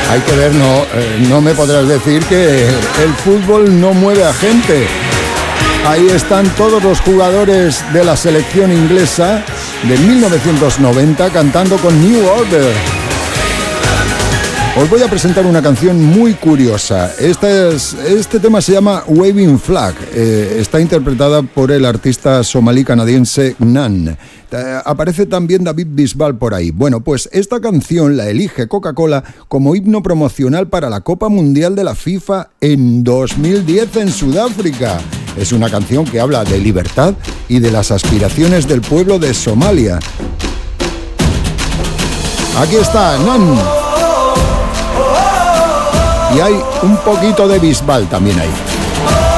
Hay que ver, no me podrás decir que el fútbol no mueve a gente. Ahí están todos los jugadores de la selección inglesa de 1990 cantando con New Order. Os voy a presentar una canción muy curiosa. Este tema se llama Waving Flag. Está interpretada por el artista somalí-canadiense Nan. Aparece también David Bisbal por ahí. Bueno, pues esta canción la elige Coca-Cola como himno promocional para la Copa Mundial de la FIFA en 2010 en Sudáfrica. Es una canción que habla de libertad y de las aspiraciones del pueblo de Somalia. Aquí está Nan. Y hay un poquito de Bisbal también ahí.